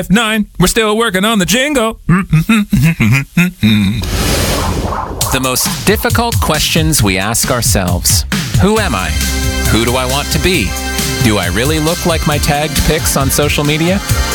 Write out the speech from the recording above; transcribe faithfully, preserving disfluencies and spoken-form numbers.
Nine, we're still working on the jingle. The most difficult questions we ask ourselves. Who am I? Who do I want to be? Do I really look like my tagged pics on social media?